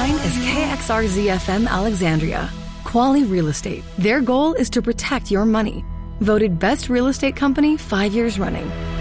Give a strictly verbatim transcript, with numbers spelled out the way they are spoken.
Mine is K X R Z F M Alexandria. Quali Real Estate. Their goal is to protect your money. Voted best real estate company five years running.